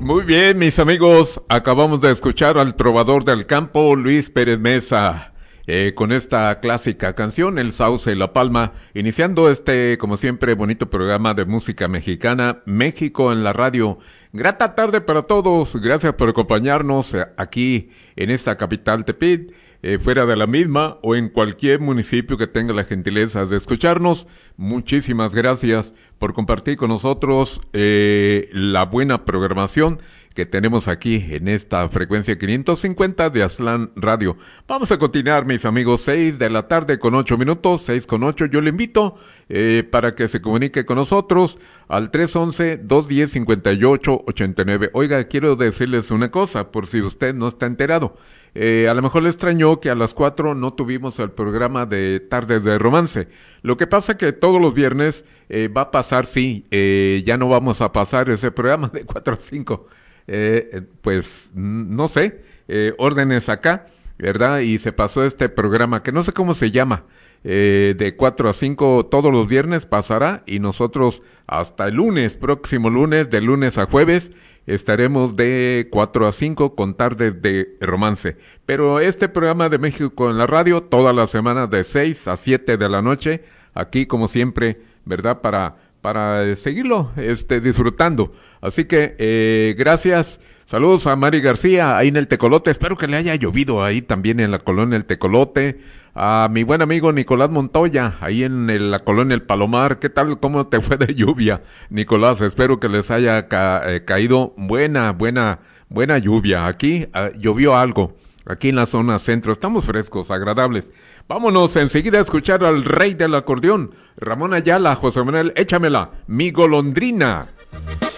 Muy bien, mis amigos, acabamos de escuchar al trovador del campo, Luis Pérez Mesa, con esta clásica canción, El Sauce y la Palma, iniciando como siempre, bonito programa de música mexicana, México en la radio. Grata tarde para todos, gracias por acompañarnos aquí en esta capital Tepit, fuera de la misma o en cualquier municipio que tenga la gentileza de escucharnos. Muchísimas gracias por compartir con nosotros la buena programación que tenemos aquí en esta frecuencia 550 de Aztlán Radio. Vamos a continuar, mis amigos, 6 de la tarde con 8 minutos, 6 con 8. Yo le invito para que se comunique con nosotros al 311-210-5889. Oiga, quiero decirles una cosa, por si usted no está enterado. A lo mejor le extrañó que a las 4 no tuvimos el programa de Tardes de Romance. Lo que pasa que todos los viernes va a pasar, ya no vamos a pasar ese programa de 4 a 5. Pues no sé, órdenes acá, ¿verdad? Y se pasó este programa que no sé cómo se llama, de 4 a 5 todos los viernes pasará, y nosotros hasta el lunes, próximo lunes, de lunes a jueves, estaremos de 4 a 5 con Tardes de Romance. Pero este programa de México en la radio, toda la semana de 6 a 7 de la noche, aquí como siempre, ¿verdad? Para seguirlo disfrutando. Así que gracias. Saludos a Mari García ahí en el Tecolote. Espero que le haya llovido ahí también en la colonia El Tecolote. A mi buen amigo Nicolás Montoya ahí en la colonia El Palomar. ¿Qué tal? ¿Cómo te fue de lluvia, Nicolás? Espero que les haya caído buena lluvia. Aquí llovió algo. Aquí en la zona centro. Estamos frescos, agradables. Vámonos enseguida a escuchar al rey del acordeón, Ramón Ayala. José Manuel, échamela, mi golondrina.